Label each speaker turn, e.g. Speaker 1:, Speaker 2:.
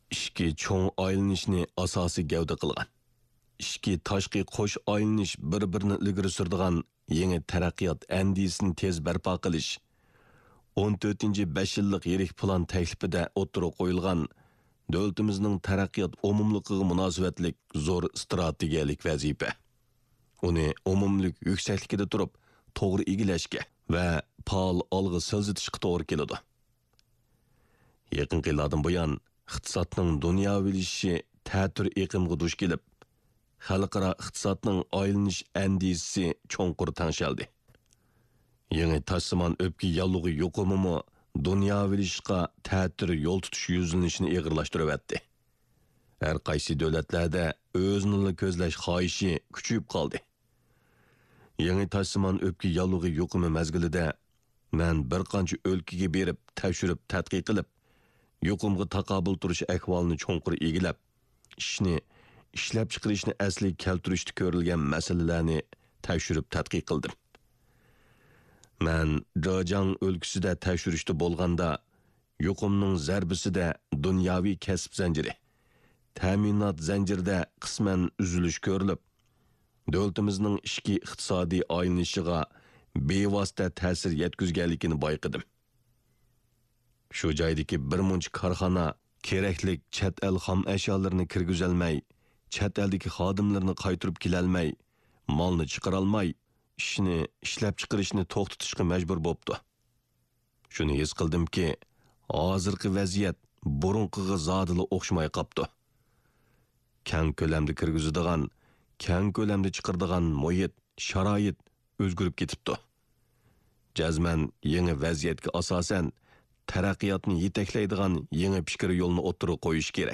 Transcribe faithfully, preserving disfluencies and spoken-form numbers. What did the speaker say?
Speaker 1: Ishki cho'ng aylanishni asosiy gavda qilgan. Ishki tashqi qo'sh aylanish bir-birini ilgari suradigan yangi taraqqiyot andisini tez barpo qilish. o'n to'rtinchi besh yillik yirik plan taklifida o'tirib qo'yilgan davlatimizning taraqqiyot umumligiga munosabatlik zo'r strategiyalik vazifa. Uni umumlik yuksakligida turib to'g'ri egilashga va faol olg'a siljitishga to'g'ri keladi. Yaqin yillardan buyon iqtisodning dunyovilishishi ta'tir iqimga duch kelib, xalqaro iqtisodning aylanish andisi cho'nqur tangshaldi. Yangi tashsimon o'pki yallig'i yo'qimimi dunyovilishga ta'tir yo'l tutish yuzlanishini ig'irlashtirib Har qaysi davlatlarda o'zini ko'zlash xohishi kuchayib qoldi. Yangi tashsimon o'pki yallig'i yo'qimi mezgilida men bir qancha o'lkaga berib, tashirib, tadqiq qilib, yuqumga taqobil turish ahvolini cho'nqur egilab, ishni ishlab chiqarishni asli keltirishda ko'rilgan masalalarni tashirib tadqiq qildim. Men Jojang o'lkasida tashirishda bo'lganda, yuqumning zarbisida dunyoviy kasb zanjiri, ta'minot zanjirida qisman uzilish ko'rilib, davlatimizning ishki iqtisodiy aylanishiga bevosita ta'sir yetkazganligini bayqadim. Shu joydagi bir muncha korxona keraklik chet el xom ashyolarni kirgizolmay, chet eldagi xodimlarni qaytirib kelolmay, molni chiqarolmay, ishni ishlab chiqarishni to'xtatishga majbur bo'libdi. Shuni his qildimki, hozirgi vaziyat burunqiga zodila o'xshamay qopti. Keng ko'lamda kirgizadigan, keng ko'lamda chiqaradigan muhit, sharoit o'zgarib ketibdi. Jazman yangi vaziyatga asosan taraqqiyotni yetaklaydigan yangi fikr yo'lini o'ttirib qo'yish kerak.